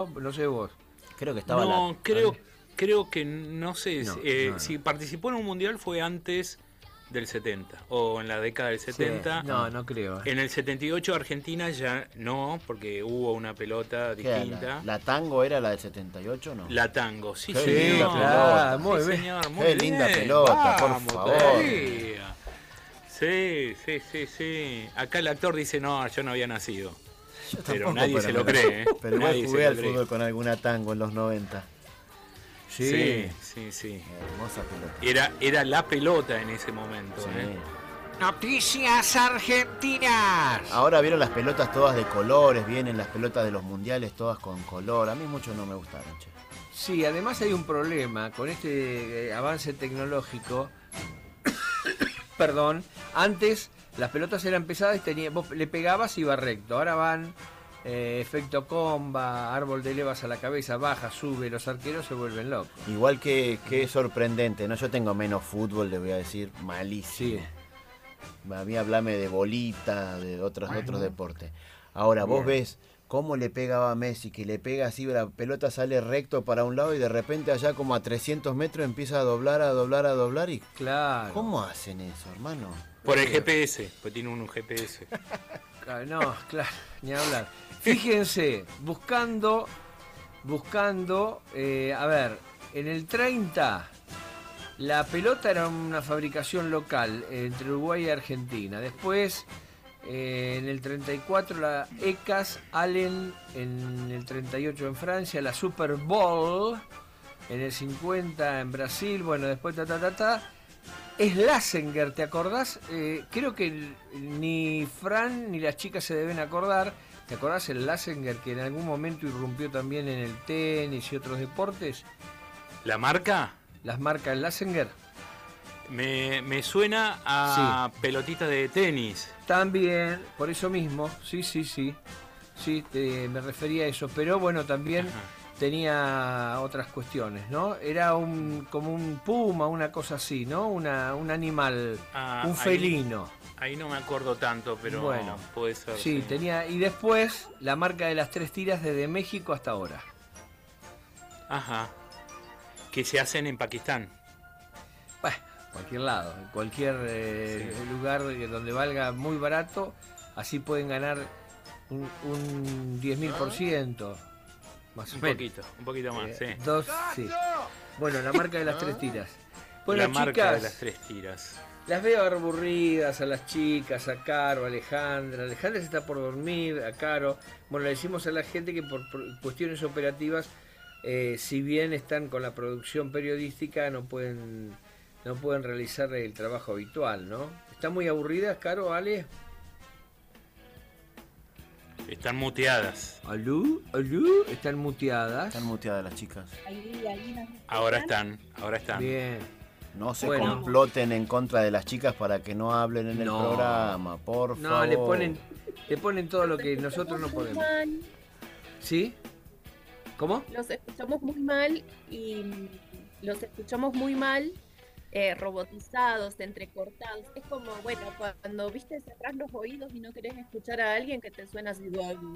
No sé vos. Creo que estaba No, creo que no sé. No. Si participó en un mundial fue antes del 70 o en la década del 70. No creo. En el 78 Argentina ya no, porque hubo una pelota ¿Qué era? distinta. ¿La tango era la del 78 o no? La tango, sí, Qué señor. linda pelota. Muy Sí, bien. señor, muy Qué linda bien. pelota, por Vamos, favor. todavía. Sí. Acá el actor dice, no, yo no había nacido. Yo Pero tampoco, nadie se lo me la- cree, ¿eh? Pero igual Nadie se jugué lo al cree. fútbol con alguna tango en los 90. Sí. Hermosa pelota. Era la pelota en ese momento. Sí. Noticias argentinas. Ahora vieron las pelotas todas de colores, vienen las pelotas de los mundiales todas con color. A mí mucho no me gustaron, che. Sí, además hay un problema con este avance tecnológico. Perdón, antes las pelotas eran pesadas y vos le pegabas y iba recto. Ahora van efecto comba, árbol de levas a la cabeza, baja, sube, los arqueros se vuelven locos. Igual que es sorprendente, ¿no? Yo tengo menos fútbol, le voy a decir, malísimo. Sí. A mí hablame de bolita, de otros deportes. Ahora, vos ves cómo le pegaba a Messi, que le pega así, la pelota sale recto para un lado y de repente allá como a 300 metros empieza a doblar y... Claro. ¿Cómo hacen eso, hermano? Por el GPS, pues tiene un GPS. No, claro, ni hablar. Fíjense, buscando, a ver, en el 30 la pelota era una fabricación local entre Uruguay y Argentina. Después, en el 34 la ECAS Allen, en el 38 en Francia, la Super Bowl, en el 50 en Brasil, bueno, después es Lassinger, ¿te acordás? Creo que ni Fran ni las chicas se deben acordar. ¿Te acordás el Lassinger que en algún momento irrumpió también en el tenis y otros deportes? ¿La marca? Las marcas Lassinger. Me suena a pelotitas de tenis. También, por eso mismo, sí. Sí, me refería a eso. Pero bueno, también tenía otras cuestiones, ¿no? Era como un puma, una cosa así, ¿no? Un animal, un felino. Ahí no me acuerdo tanto, pero bueno, puede ser. Sí, tenía. Y después la marca de las 3 tiras desde México hasta ahora. Ajá. Que se hacen en Pakistán. Bueno, cualquier lado, en cualquier lugar donde valga muy barato, así pueden ganar un 10.000%. Más o menos. Un poquito más, sí. Sí. Bueno, la marca de las 3 tiras. Bueno, la marca chicas, de las 3 tiras. las veo aburridas a las chicas, a Caro, a Alejandra. Alejandra se está por dormir, a Caro. Bueno, le decimos a la gente que por cuestiones operativas, si bien están con la producción periodística, no pueden realizar el trabajo habitual, ¿no? ¿Están muy aburridas, Caro, Ale? Están muteadas. ¿Alú? ¿Están muteadas? Están muteadas las chicas. Ahora están. Bien. No se Bueno. comploten en contra de las chicas para que no hablen en el No. programa, por No, favor. le ponen todo lo que nosotros no podemos. ¿Sí? ¿Cómo? Los escuchamos muy mal robotizados, entrecortados. Es como, bueno, cuando viste cerrar los oídos y no querés escuchar a alguien que te suena así.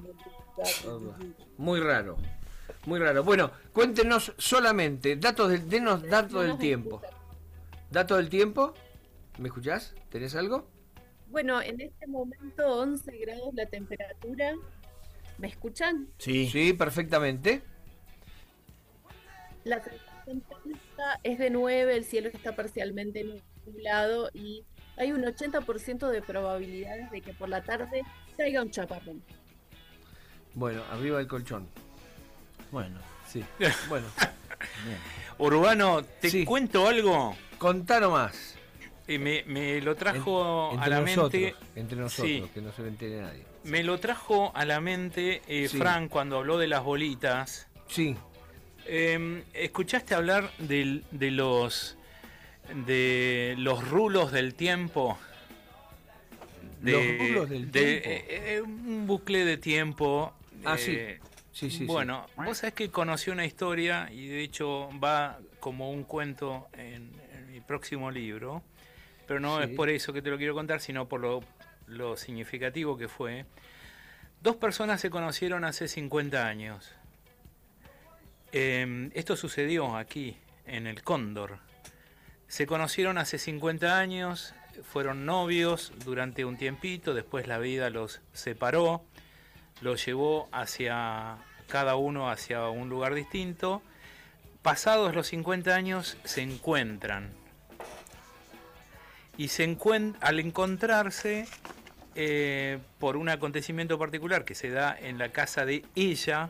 Muy raro. Muy raro. Bueno, cuéntenos solamente, denos datos del tiempo. ¿Datos del tiempo? ¿Me escuchás? ¿Tenés algo? Bueno, en este momento 11 grados la temperatura. ¿Me escuchan? Sí. Sí, perfectamente. La sensación térmica es de 9, el cielo está parcialmente nublado y hay un 80% de probabilidades de que por la tarde caiga un chaparrón. Bueno, arriba del colchón. Bueno, Sí. Bueno, bien. Urbano, te Sí. cuento algo. contá nomás. Me lo trajo Entre a la nosotros, mente. Entre nosotros, Sí. que no se lo entere nadie. Me lo trajo a la mente Sí. Fran cuando habló de las bolitas. Sí. ¿Escuchaste hablar de los rulos del tiempo? Los rulos del tiempo. Un bucle de tiempo. Sí. Sí. Bueno, vos sabés que conocí una historia y de hecho va como un cuento en mi próximo libro, pero no Sí. es por eso que te lo quiero contar, sino por lo significativo que fue. 2 personas se conocieron hace 50 años. Esto sucedió aquí, en el Cóndor. Se conocieron hace 50 años, fueron novios durante un tiempito, después la vida los separó, los llevó cada uno hacia un lugar distinto. Pasados los 50 años se encuentran. Y al encontrarse, por un acontecimiento particular que se da en la casa de ella,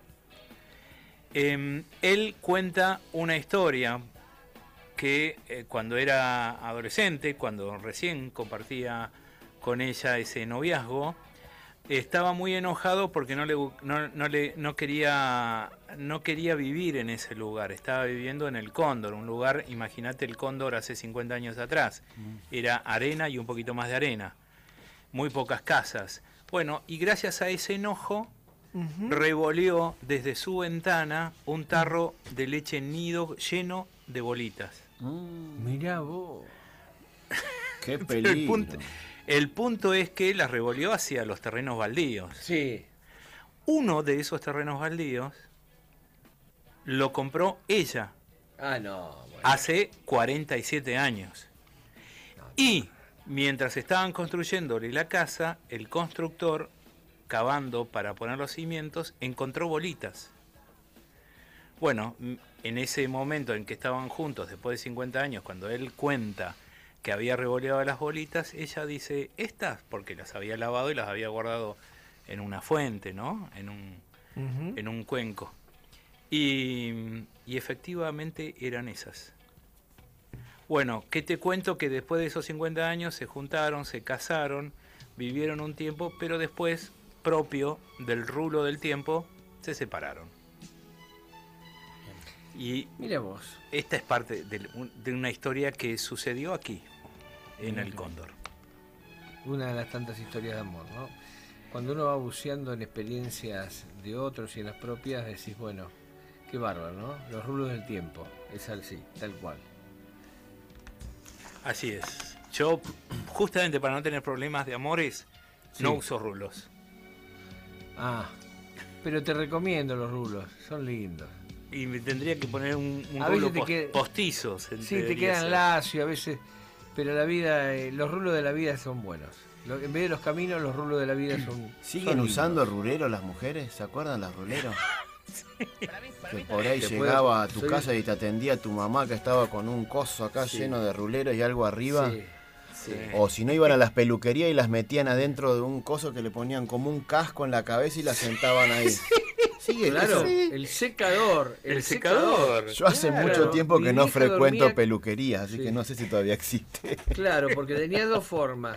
él cuenta una historia que cuando era adolescente, cuando recién compartía con ella ese noviazgo, estaba muy enojado porque no quería vivir en ese lugar. Estaba viviendo en el Cóndor, un lugar, imagínate el Cóndor hace 50 años atrás. Era arena y un poquito más de arena. Muy pocas casas. Bueno, y gracias a ese enojo, revoleó desde su ventana un tarro de leche nido lleno de bolitas. Mirá vos. Qué peligro. El punto es que las revolvió hacia los terrenos baldíos. Sí. Uno de esos terrenos baldíos lo compró ella. Ah, no. Bueno. Hace 47 años. Y mientras estaban construyéndole la casa, el constructor, cavando para poner los cimientos, encontró bolitas. Bueno, en ese momento en que estaban juntos, después de 50 años, cuando él cuenta que había revoleado las bolitas, ella dice, estas, porque las había lavado y las había guardado en una fuente, ¿no? En un cuenco. Y efectivamente eran esas. Bueno, ¿qué te cuento? Que después de esos 50 años se juntaron, se casaron, vivieron un tiempo, pero después, propio del rulo del tiempo, se separaron. Y mira vos. Esta es parte de una historia que sucedió aquí, en el Cóndor. Una de las tantas historias de amor, ¿no? Cuando uno va buceando en experiencias de otros y en las propias, decís, bueno, qué bárbaro, ¿no? Los rulos del tiempo, es así, tal cual. Así es. Yo, justamente para no tener problemas de amores, no uso rulos. Ah, pero te recomiendo los rulos, son lindos. Y me tendría que poner un a rulo veces postizo. Sí, te quedan lacio a veces, pero la vida, los rulos de la vida son buenos. En vez de los caminos, los rulos de la vida son... ¿Siguen usando ruleros las mujeres? ¿Se acuerdan las ruleros? Sí. Que por ahí llegaba a tu casa y te atendía tu mamá que estaba con un coso acá lleno de ruleros y algo arriba. Sí. Sí. O si no, iban a las peluquerías y las metían adentro de un coso que le ponían como un casco en la cabeza y las sentaban ahí. Sí, claro, el secador. El secador. Yo hace mucho tiempo que no frecuento peluquerías, así que no sé si todavía existe. Claro, porque tenía dos formas.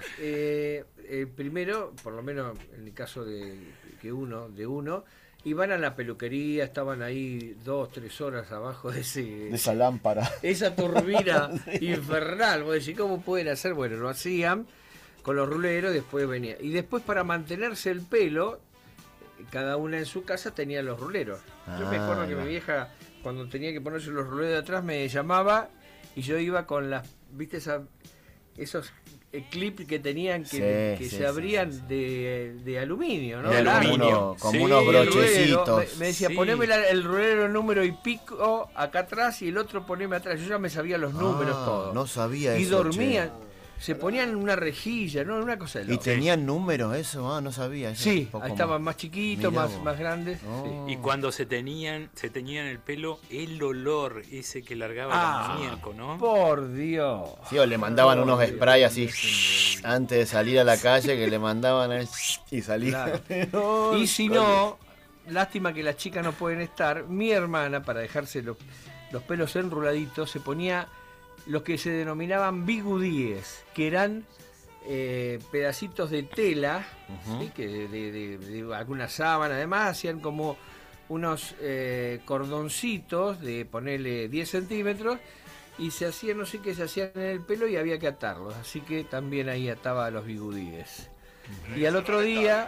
Primero, por lo menos en el caso de uno, iban a la peluquería, estaban ahí 2-3 horas abajo de esa lámpara. Esa turbina infernal. Vos decís, ¿cómo pueden hacer? Bueno, lo hacían con los ruleros, después venía. Y después, para mantenerse el pelo, cada una en su casa tenía los ruleros. Yo me acuerdo que mi vieja, cuando tenía que ponerse los ruleros de atrás, me llamaba y yo iba con las, ¿viste esos clips que tenían que se abrían de aluminio, ¿no? De aluminio. Como unos brochecitos. Me decía, poneme el rulero número y pico acá atrás y el otro poneme atrás. Yo ya me sabía los números todos. No sabía y eso. Y dormían. Se ponían en una rejilla, ¿no? Una cosa de loco. ¿Y tenían números eso? No sabía eso. Sí, estaban más chiquitos, más grandes. Oh. Sí. Y cuando se teñían el pelo, el olor ese que largaba el amoníaco, ¿no? Por Dios. Sí, o le mandaban unos sprays así antes de salir a la calle, que le mandaban y salía. Claro. Y si no, lástima que las chicas no pueden estar, mi hermana, para dejarse los pelos enruladitos, se ponía los que se denominaban bigudíes, que eran pedacitos de tela, ¿sí? Que de alguna sábana, además hacían como unos cordoncitos de ponerle 10 centímetros y se hacían, no sé qué, se hacían en el pelo y había que atarlos, así que también ahí ataba a los bigudíes. Y al otro día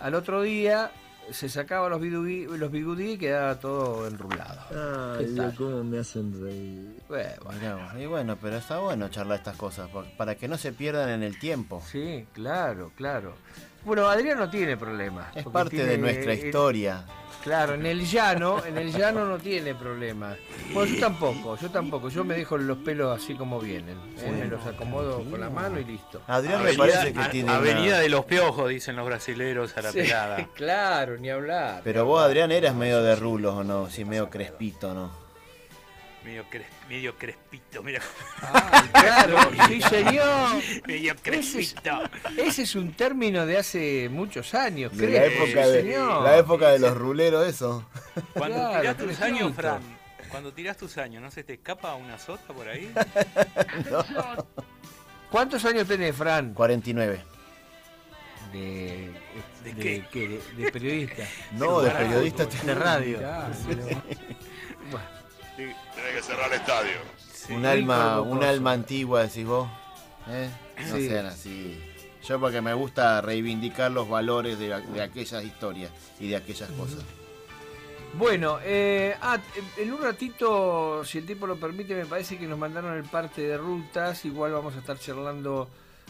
se sacaba los bigudíes y quedaba todo enrulado. Ay, Dios, cómo me hacen reír. Bueno, pero está bueno charlar estas cosas, para que no se pierdan en el tiempo. Sí, claro. Bueno, Adrián no tiene problemas. Es parte de nuestra historia. Claro, en el llano no tiene problema. Bueno, yo tampoco, yo me dejo los pelos así como vienen, me los acomodo con la mano y listo. Adrián me parece que tiene Avenida de los Piojos, dicen los brasileros a la Sí, pelada. claro, ni hablar. Pero vos, Adrián, eras medio de rulos, ¿o no? Sí, medio crespito, ¿no? Medio crespito, mira. Ah, claro, sí señor. Medio crespito. Ese es un término de hace muchos años, De creo. la época, señor. la época de los ruleros, eso. Cuando Claro, tirás tus crespito. años, Fran, cuando tirás tus años, ¿no se te escapa una sota por ahí? ¿Cuántos años tenés, Fran? 49. ¿De qué? De periodista. No, de Carajo, periodista de tiene radio. radio. Bueno, Tiene que cerrar el estadio. Un alma Cordocoso. antigua, decís vos. No Sí. sean así. Yo porque me gusta reivindicar los valores de aquellas historias y de aquellas cosas. Bueno, en un ratito, si el tiempo lo permite, me parece que nos mandaron el parte de rutas. Igual vamos a estar charlando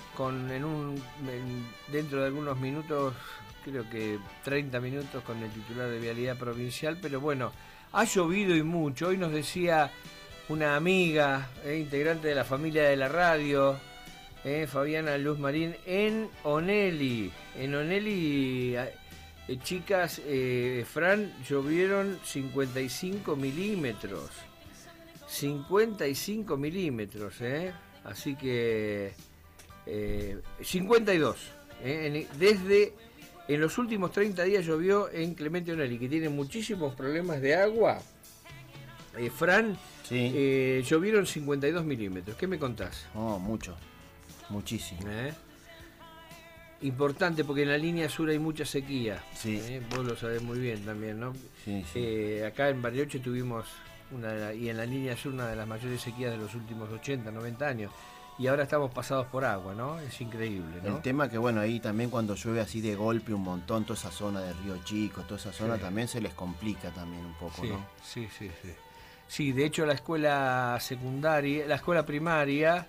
dentro de algunos minutos, creo que 30 minutos, con el titular de Vialidad Provincial. Pero bueno, ha llovido y mucho. Hoy nos decía una amiga, integrante de la familia de la radio, Fabiana Luz Marín, en Onelli. En Onelli, chicas, Fran, llovieron 55 milímetros. 55 milímetros, así que 52. En los últimos 30 días llovió en Clemente Onelli, que tiene muchísimos problemas de agua. Fran, Sí. llovieron 52 milímetros. ¿Qué me contás? Oh, mucho. Muchísimo. Importante, porque en la línea sur hay mucha sequía. Sí. Vos lo sabés muy bien también, ¿no? Sí, sí. Acá en Bariloche tuvimos y en la línea sur una de las mayores sequías de los últimos 80, 90 años. Y ahora estamos pasados por agua, ¿no? Es increíble, ¿no? El tema que, bueno, ahí también cuando llueve así de golpe un montón, toda esa zona de Río Chico, toda esa zona también se les complica también un poco, Sí, ¿no? sí. Sí, de hecho la escuela secundaria, la escuela primaria,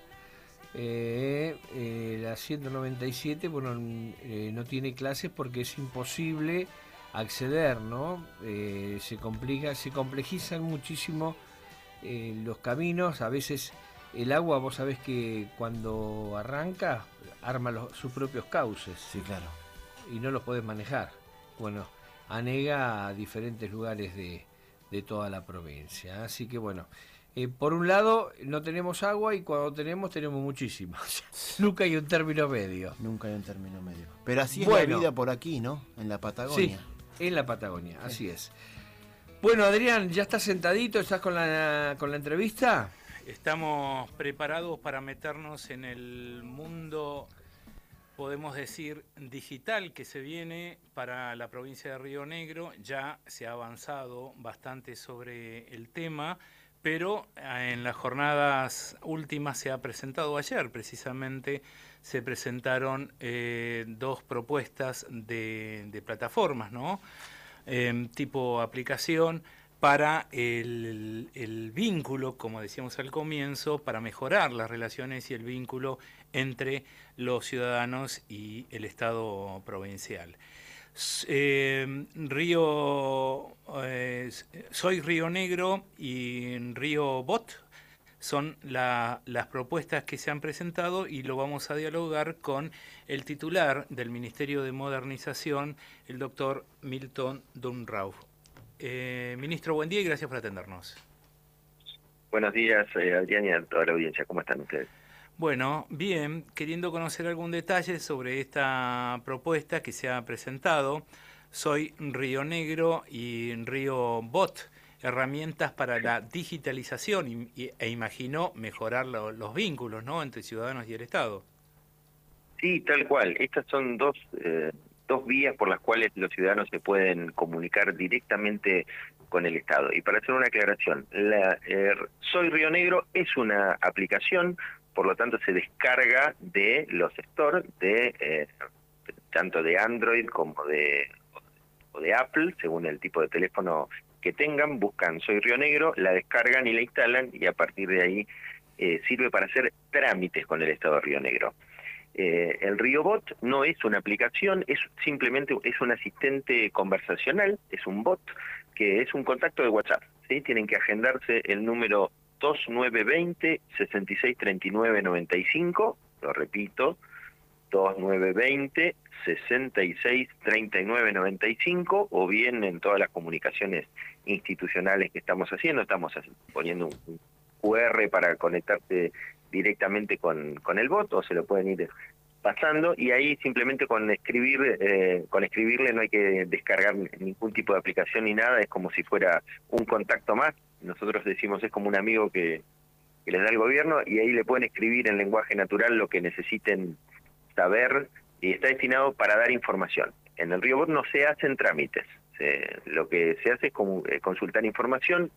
la 197, bueno, no tiene clases porque es imposible acceder, ¿no? Se complejizan muchísimo los caminos. A veces el agua, vos sabés que cuando arranca, arma sus propios cauces. Sí, claro. Y no los podés manejar. Bueno, anega a diferentes lugares de toda la provincia. Así que bueno, por un lado no tenemos agua, y cuando tenemos muchísima. Nunca hay un término medio. Nunca hay un término medio. Pero así es Bueno. la vida por aquí, ¿no? En la Patagonia. Sí, en la Patagonia, así es. Bueno, Adrián, ¿ya estás sentadito? ¿Estás con la entrevista? Estamos preparados para meternos en el mundo, podemos decir, digital que se viene para la provincia de Río Negro. Ya se ha avanzado bastante sobre el tema, pero en las jornadas últimas se ha presentado ayer, precisamente, se presentaron 2 propuestas de plataformas, ¿no? Tipo aplicación para el vínculo, como decíamos al comienzo, para mejorar las relaciones y el vínculo entre los ciudadanos y el Estado provincial. Soy Río Negro y Río Bot son las propuestas que se han presentado, y lo vamos a dialogar con el titular del Ministerio de Modernización, el doctor Milton Dunrauf. Ministro, buen día y gracias por atendernos. Buenos días, Adrián, y a toda la audiencia. ¿Cómo están ustedes? Bueno, bien, queriendo conocer algún detalle sobre esta propuesta que se ha presentado. Soy Río Negro y Río Bot, herramientas para la digitalización e imagino mejorar los vínculos, ¿no?, entre ciudadanos y el Estado. Sí, tal cual. Estas son dos vías por las cuales los ciudadanos se pueden comunicar directamente con el Estado. Y para hacer una aclaración, Soy Río Negro es una aplicación, por lo tanto se descarga de los stores, tanto de Android como de Apple, según el tipo de teléfono que tengan. Buscan Soy Río Negro, la descargan y la instalan, y a partir de ahí sirve para hacer trámites con el Estado de Río Negro. El RioBot no es una aplicación, es simplemente es un asistente conversacional, es un bot que es un contacto de WhatsApp, ¿sí? Tienen que agendarse el número 2920-6639-95, lo repito, 2920-6639-95, o bien en todas las comunicaciones institucionales que estamos haciendo, estamos poniendo un QR para conectarte directamente con el bot, o se lo pueden ir pasando, y ahí simplemente con escribirle no hay que descargar ningún tipo de aplicación ni nada, es como si fuera un contacto más. Nosotros decimos es como un amigo que les da el gobierno, y ahí le pueden escribir en lenguaje natural lo que necesiten saber, y está destinado para dar información. En el RioBot no se hacen trámites, lo que se hace es consultar información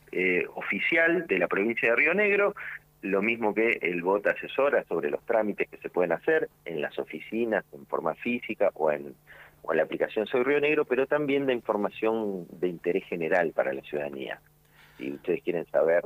oficial de la provincia de Río Negro, lo mismo que el bot asesora sobre los trámites que se pueden hacer en las oficinas, en forma física o en la aplicación Soy Río Negro, pero también de información de interés general para la ciudadanía. Si ustedes quieren saber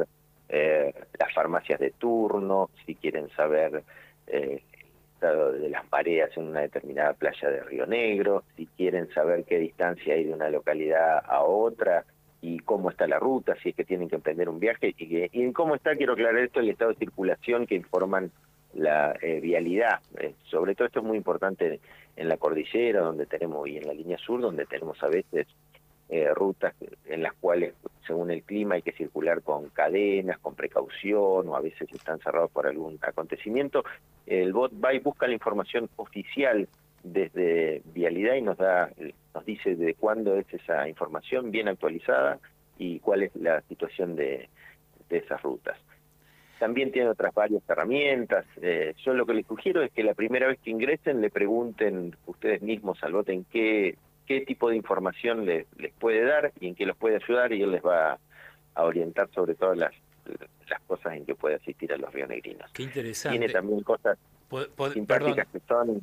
las farmacias de turno, si quieren saber el estado de las mareas en una determinada playa de Río Negro, si quieren saber qué distancia hay de una localidad a otra, y cómo está la ruta, si es que tienen que emprender un viaje, y en cómo está, quiero aclarar esto, el estado de circulación que informan la vialidad. Sobre todo esto es muy importante en la cordillera, donde tenemos, y en la línea sur, donde tenemos a veces rutas en las cuales, según el clima, hay que circular con cadenas, con precaución, o a veces están cerrados por algún acontecimiento. El bot va y busca la información oficial desde Vialidad y nos dice de cuándo es esa información bien actualizada y cuál es la situación de esas rutas. También tiene otras varias herramientas. Yo lo que les sugiero es que la primera vez que ingresen le pregunten ustedes mismos al bot en qué tipo de información les puede dar y en qué los puede ayudar, y él les va a orientar sobre todas las cosas en que puede asistir a los rionegrinos. Qué interesante. Tiene también cosas simpáticas que son...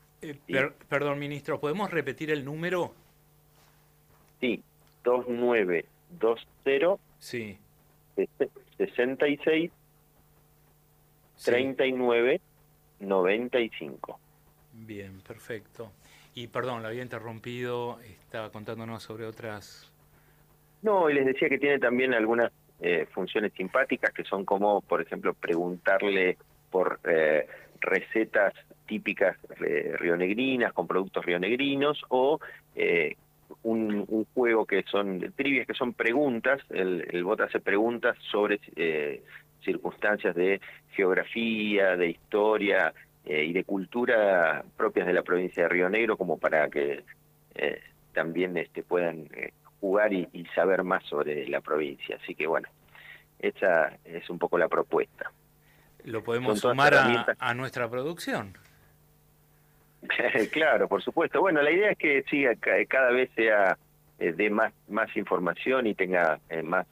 Perdón, ministro, ¿podemos repetir el número? Sí, 2920 sí. 66 39 95. Bien, perfecto. Y perdón, la había interrumpido, estaba contándonos sobre otras... No, y les decía que tiene también algunas funciones simpáticas que son como, por ejemplo, preguntarle por recetas típicas rionegrinas, con productos rionegrinos, o un juego que son trivias, que son preguntas. El bot hace preguntas sobre circunstancias de geografía, de historia y de cultura propias de la provincia de Río Negro, como para que también puedan jugar y saber más sobre la provincia. Así que bueno, esa es un poco la propuesta. ¿Lo podemos sumar a nuestra producción? Claro, por supuesto. Bueno, la idea es que sí, cada vez sea dé más información y tenga más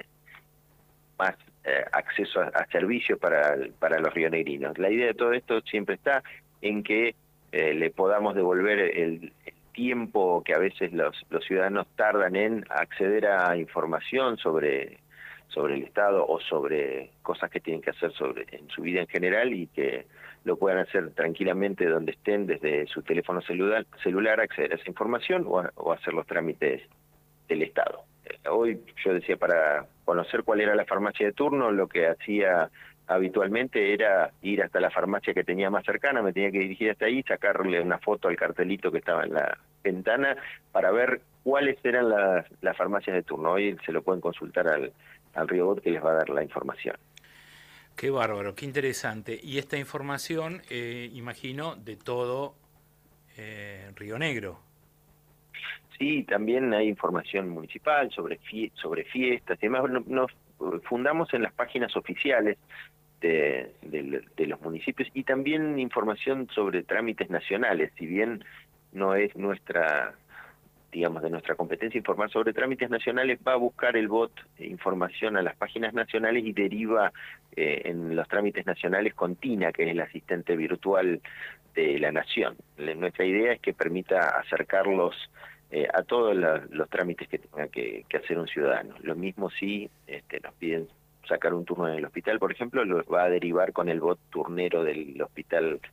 acceso a servicios para los rionegrinos. La idea de todo esto siempre está en que le podamos devolver el tiempo que a veces los ciudadanos tardan en acceder a información sobre el Estado o sobre cosas que tienen que hacer en su vida en general, y que lo puedan hacer tranquilamente donde estén, desde su teléfono celular, acceder a esa información o hacer los trámites del Estado. Hoy yo decía, para conocer cuál era la farmacia de turno, lo que hacía habitualmente era ir hasta la farmacia que tenía más cercana, me tenía que dirigir hasta ahí, sacarle una foto al cartelito que estaba en la ventana para ver cuáles eran las farmacias de turno. Hoy se lo pueden consultar al RioBot, que les va a dar la información. Qué bárbaro, qué interesante. Y esta información, imagino, de todo Río Negro. Sí, también hay información municipal sobre fiestas y demás. Nos fundamos en las páginas oficiales de los municipios, y también información sobre trámites nacionales. Si bien no es de nuestra competencia informar sobre trámites nacionales, va a buscar el bot información a las páginas nacionales y deriva en los trámites nacionales con Tina, que es el asistente virtual de la Nación. Nuestra idea es que permita acercarlos a todos los trámites que tenga que hacer un ciudadano. Lo mismo si nos piden sacar un turno en el hospital, por ejemplo, lo va a derivar con el bot turnero del hospital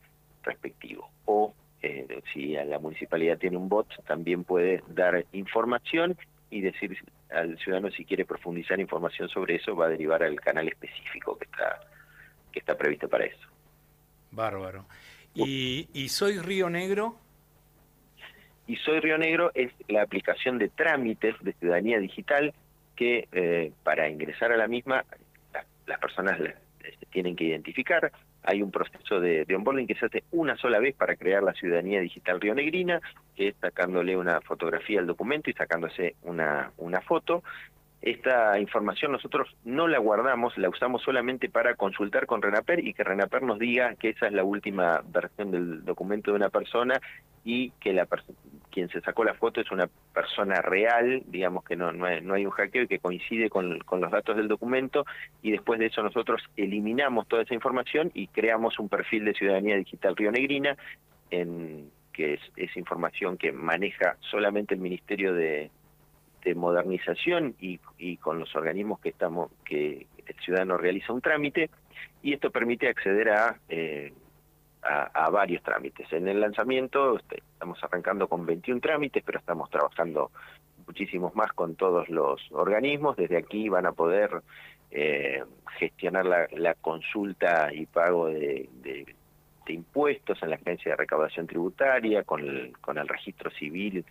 respectivo. O si la municipalidad tiene un bot, también puede dar información y decir al ciudadano si quiere profundizar información sobre eso, va a derivar al canal específico que está previsto para eso. Bárbaro. ¿Y Soy Río Negro? Y Soy Río Negro es la aplicación de trámites de ciudadanía digital que para ingresar a la misma las personas se tienen que identificar. Hay un proceso de onboarding que se hace una sola vez para crear la ciudadanía digital rionegrina, que es sacándole una fotografía al documento y sacándose una foto. Esta información nosotros no la guardamos, la usamos solamente para consultar con RENAPER y que RENAPER nos diga que esa es la última versión del documento de una persona y que quien se sacó la foto es una persona real, digamos que no hay un hackeo y que coincide con los datos del documento, y después de eso nosotros eliminamos toda esa información y creamos un perfil de ciudadanía digital rionegrina, que es información que maneja solamente el Ministerio de Modernización y con los organismos que el ciudadano realiza un trámite, y esto permite acceder a varios trámites. En el lanzamiento estamos arrancando con 21 trámites, pero estamos trabajando muchísimos más con todos los organismos. Desde aquí van a poder gestionar la consulta y pago de impuestos en la Agencia de Recaudación Tributaria, con el registro civil,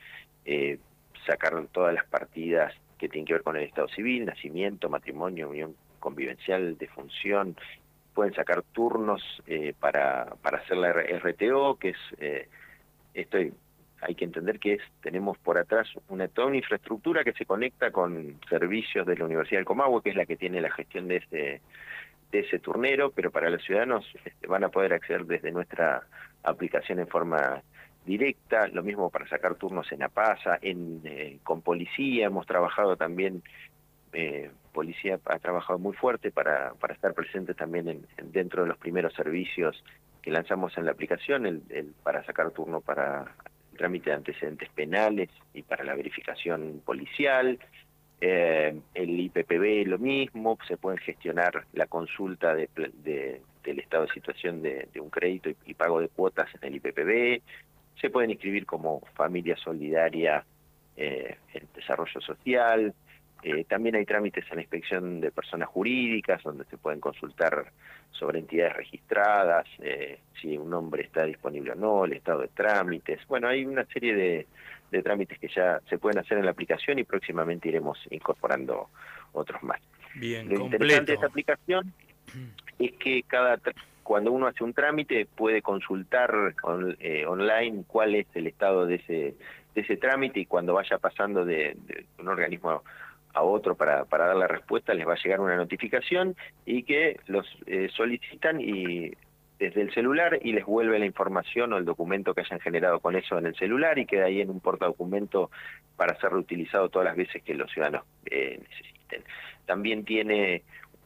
sacar todas las partidas que tienen que ver con el estado civil, nacimiento, matrimonio, unión convivencial, defunción. Pueden sacar turnos para hacer la RTO, que es esto hay que entender que tenemos por atrás toda una infraestructura que se conecta con servicios de la Universidad del Comahue, que es la que tiene la gestión de ese turnero, pero para los ciudadanos van a poder acceder desde nuestra aplicación en forma directa. Lo mismo para sacar turnos en APASA, con policía. Hemos trabajado también, policía ha trabajado muy fuerte para estar presente también dentro de los primeros servicios que lanzamos en la aplicación, para sacar turno para el trámite de antecedentes penales y para la verificación policial. El IPPB lo mismo, se puede gestionar la consulta del estado de situación de un crédito y pago de cuotas en el IPPB. Se pueden inscribir como familia solidaria en desarrollo social. También hay trámites en la inspección de personas jurídicas, donde se pueden consultar sobre entidades registradas, si un nombre está disponible o no, el estado de trámites. Bueno, hay una serie de trámites que ya se pueden hacer en la aplicación y próximamente iremos incorporando otros más. Bien, lo interesante de esta aplicación es que cuando uno hace un trámite puede consultar online cuál es el estado de ese trámite, y cuando vaya pasando de un organismo a otro para dar la respuesta, les va a llegar una notificación y que los solicitan y desde el celular, y les vuelve la información o el documento que hayan generado con eso en el celular, y queda ahí en un portadocumento para ser reutilizado todas las veces que los ciudadanos necesiten. También tiene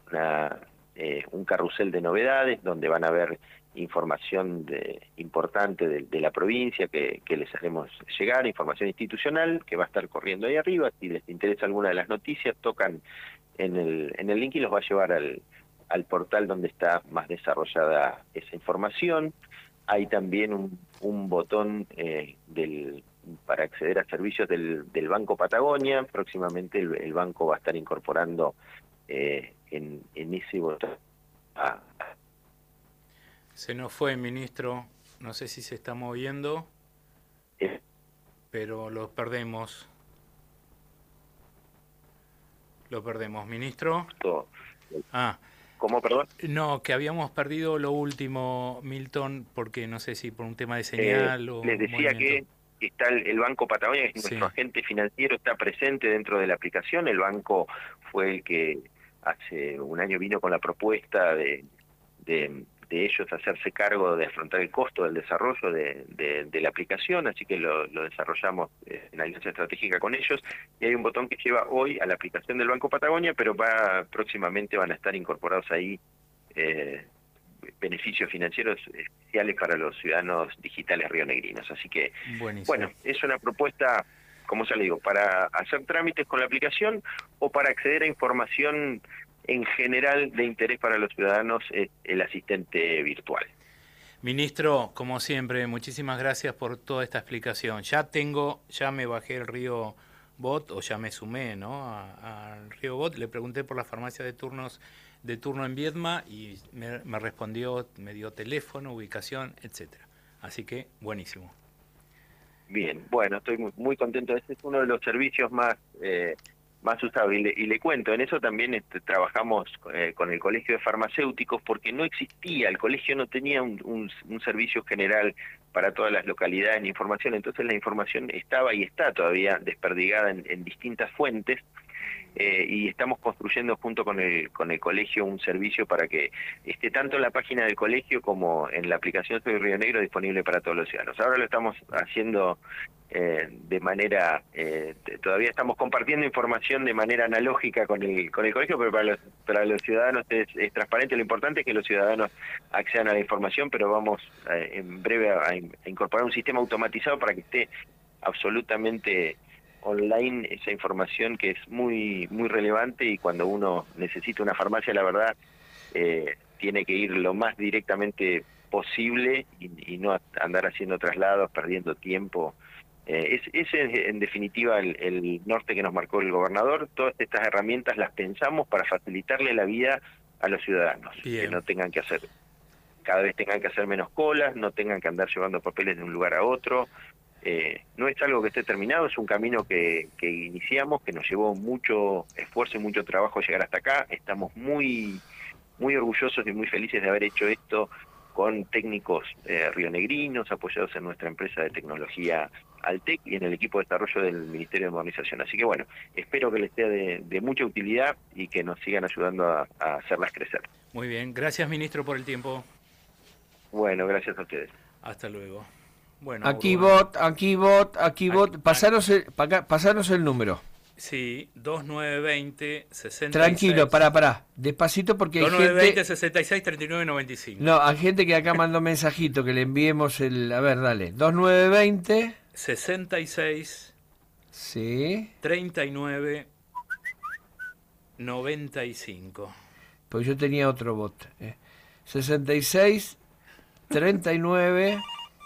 un carrusel de novedades donde van a ver información importante de la provincia que les haremos llegar, información institucional que va a estar corriendo ahí arriba. Si les interesa alguna de las noticias, tocan en el link y los va a llevar al portal donde está más desarrollada esa información. Hay también un botón para acceder a servicios del Banco Patagonia. Próximamente el banco va a estar incorporando en ese botón. Se nos fue, ministro. No sé si se está moviendo, pero lo perdemos. Lo perdemos, ministro. ¿Cómo, perdón? No, que habíamos perdido lo último, Milton, porque no sé si por un tema de señal o les decía movimiento. Que está el Banco Patagonia, que es nuestro agente financiero, está presente dentro de la aplicación. El banco fue el que hace un año vino con la propuesta de ellos hacerse cargo de afrontar el costo del desarrollo de la aplicación, así que lo desarrollamos en alianza estratégica con ellos, y hay un botón que lleva hoy a la aplicación del Banco Patagonia, pero próximamente van a estar incorporados ahí beneficios financieros especiales para los ciudadanos digitales rionegrinos. Así que, buenísimo. Bueno, es una propuesta, como ya le digo, para hacer trámites con la aplicación o para acceder a información en general de interés para los ciudadanos, el asistente virtual. Ministro, como siempre, muchísimas gracias por toda esta explicación. Ya me bajé el río Bot, o ya me sumé, ¿no? Al río Bot. Le pregunté por la farmacia de turno en Viedma y me respondió, me dio teléfono, ubicación, etcétera. Así que, buenísimo. Bien, bueno, estoy muy contento. Este es uno de los servicios más usados. Y le cuento, en eso también trabajamos con el Colegio de Farmacéuticos, porque no existía, el colegio no tenía un servicio general para todas las localidades de información. Entonces la información estaba y está todavía desperdigada en distintas fuentes. Y estamos construyendo junto con el colegio un servicio para que esté tanto en la página del colegio como en la aplicación Soy Río Negro disponible para todos los ciudadanos. Ahora lo estamos haciendo de manera, todavía estamos compartiendo información de manera analógica con el colegio, pero para los ciudadanos es transparente. Lo importante es que los ciudadanos accedan a la información, pero vamos en breve a incorporar un sistema automatizado para que esté absolutamente online esa información, que es muy relevante, y cuando uno necesita una farmacia, la verdad, tiene que ir lo más directamente posible y no andar haciendo traslados, perdiendo tiempo. Ese es en definitiva el norte que nos marcó el gobernador. Todas estas herramientas las pensamos para facilitarle la vida a los ciudadanos. Bien. Que no tengan que hacer, cada vez tengan que hacer menos colas, no tengan que andar llevando papeles de un lugar a otro. No es algo que esté terminado, es un camino que iniciamos, que nos llevó mucho esfuerzo y mucho trabajo llegar hasta acá. Estamos muy orgullosos y muy felices de haber hecho esto con técnicos rionegrinos, apoyados en nuestra empresa de tecnología Altec y en el equipo de desarrollo del Ministerio de Modernización. Así que bueno, espero que les sea de mucha utilidad y que nos sigan ayudando a hacerlas crecer. Muy bien, gracias, ministro, por el tiempo. Bueno, gracias a ustedes. Hasta luego. Bueno, Aquí Urbano. bot. Pasanos el número. Sí, 2920 66. Tranquilo, pará. Despacito, porque hay 2920 gente... 66 39 95. No, hay gente que acá mandó mensajito que le enviemos el... A ver, dale. 2920... 66 Sí. 39 95. Pues yo tenía otro bot. 66 39...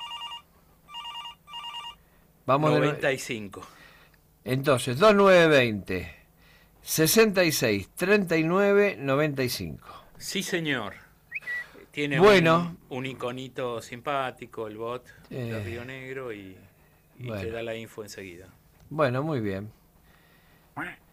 Vamos 95. Entonces, 2920 66 39 95. Sí, señor. Tiene Bueno. un iconito simpático, el bot de Río Negro, y Bueno. te da la info enseguida. Bueno, muy bien.